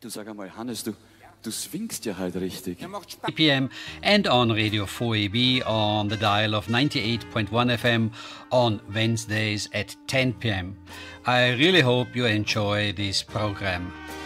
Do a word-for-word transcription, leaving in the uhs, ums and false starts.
Du sag einmal, Hannes, du, du swingst ja halt richtig. three p m and on Radio four A B on the dial of ninety-eight point one F M on Wednesdays at ten p m I really hope you enjoy this program.